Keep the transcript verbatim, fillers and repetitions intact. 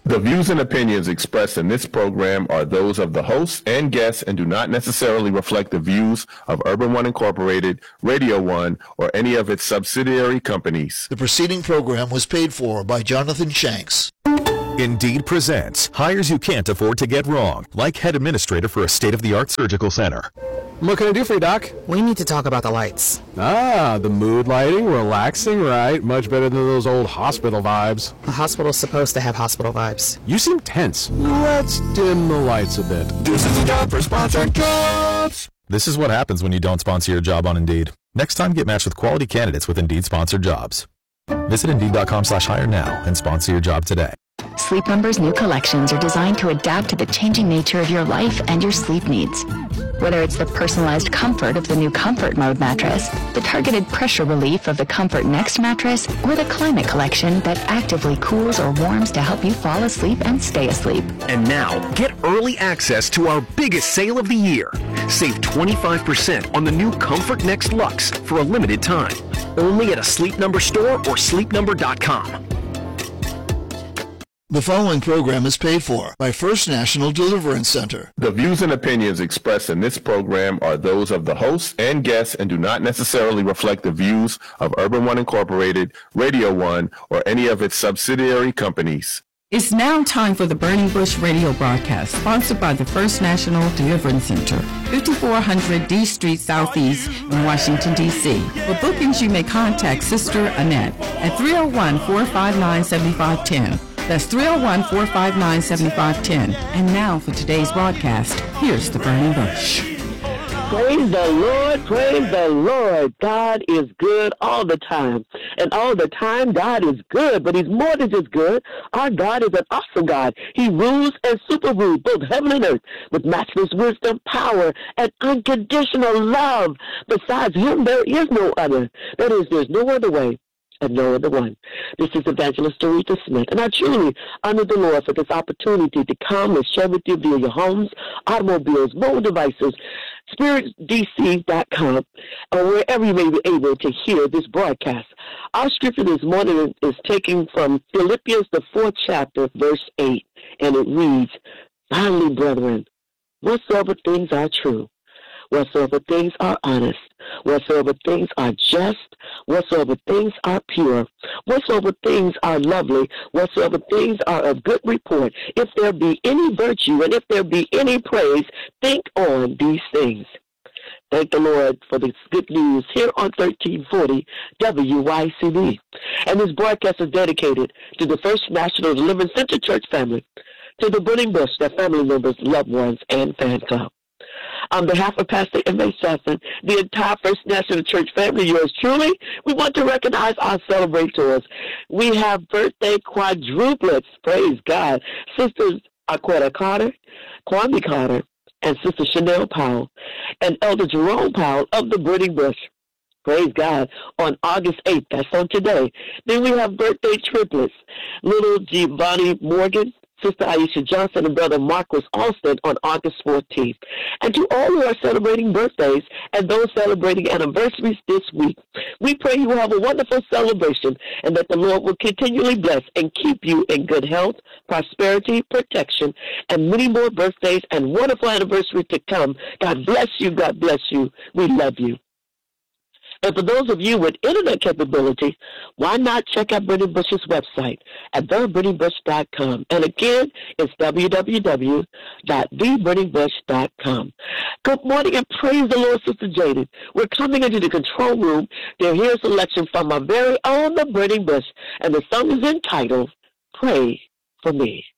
The views and opinions expressed in this program are those of the hosts and guests and do not necessarily reflect the views of Urban One Incorporated, Radio One, or any of its subsidiary companies. The preceding program was paid for by Jonathan Shanks. Indeed presents hires you can't afford to get wrong, like head administrator for a state-of-the-art surgical center. What can I do for you, Doc? We need to talk about the lights. Ah, the mood lighting, relaxing, right? Much better than those old hospital vibes. A hospital's supposed to have hospital vibes. You seem tense. Let's dim the lights a bit. This is a job for sponsored jobs. This is what happens when you don't sponsor your job on Indeed. Next time, get matched with quality candidates with Indeed-sponsored jobs. Visit Indeed.com slash hire now and sponsor your job today. Sleep Number's new collections are designed to adapt to the changing nature of your life and your sleep needs. Whether it's the personalized comfort of the new Comfort Mode mattress, the targeted pressure relief of the Comfort Next mattress, or the Climate Collection that actively cools or warms to help you fall asleep and stay asleep. And now, get early access to our biggest sale of the year. Save twenty-five percent on the new Comfort Next Luxe for a limited time. Only at a Sleep Number store or sleep number dot com. The following program is paid for by First National Deliverance Center. The views and opinions expressed in this program are those of the hosts and guests and do not necessarily reflect the views of Urban One Incorporated, Radio One, or any of its subsidiary companies. It's now time for the Burning Bush radio broadcast, sponsored by the First National Deliverance Center, fifty-four hundred D Street Southeast in Washington, D C For bookings, you may contact Sister Annette at three oh one, four five nine, seven five one oh. That's three oh one, four five nine, seven five one oh. And now for today's broadcast, here's the Burning Bush. Praise the Lord, praise the Lord. God is good all the time. And all the time, God is good, but he's more than just good. Our God is an awesome God. He rules and super rules both heaven and earth with matchless wisdom, power, and unconditional love. Besides him, there is no other. That is, there's no other way. And no other one. This is Evangelist Dorita Smith, and I truly honor the Lord for this opportunity to come and share with you via your homes, automobiles, mobile devices, spirit d c dot com, or wherever you may be able to hear this broadcast. Our scripture this morning is taken from Philippians, the fourth chapter, verse eight, and it reads, "Finally, brethren, whatsoever things are true, whatsoever things are honest, whatsoever things are just, whatsoever things are pure, whatsoever things are lovely, whatsoever things are of good report, if there be any virtue and if there be any praise, think on these things." Thank the Lord for this good news here on thirteen forty W Y C B. And this broadcast is dedicated to the First National Deliverance Center Church family, to the Burning Bush, their family members, loved ones, and fan club. On behalf of Pastor M A Sesson, the entire First National Church family, yours truly, we want to recognize our celebrators. We have birthday quadruplets, praise God. Sisters Aquetta Carter, Kwame Carter, and Sister Chanel Powell, and Elder Jerome Powell of the Burning Bush. Praise God, on August eighth, that's on today. Then we have birthday triplets, little Giovanni Morgan, Sister Aisha Johnson, and Brother Marcus Alston on August fourteenth. And to all who are celebrating birthdays and those celebrating anniversaries this week, we pray you will have a wonderful celebration and that the Lord will continually bless and keep you in good health, prosperity, protection, and many more birthdays and wonderful anniversaries to come. God bless you. God bless you. We love you. And for those of you with internet capability, why not check out Burning Bush's website at the burning bush dot com. And again, it's w w w dot the burning bush dot com. Good morning and praise the Lord, Sister Jaden. We're coming into the control room to hear a selection from our very own The Burning Bush. And the song is entitled, Pray for Me.